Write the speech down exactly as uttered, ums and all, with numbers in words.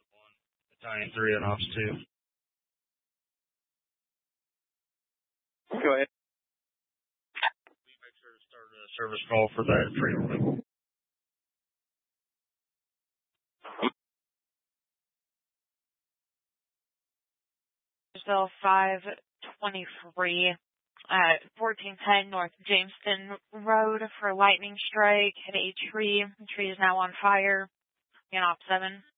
Battalion three and Ops two. Go ahead. Make sure to start a service call for that tree removal. Bill five twenty-three at fourteen ten North Jameston Road for lightning strike. Hit a tree. The tree is now on fire. In Op seven.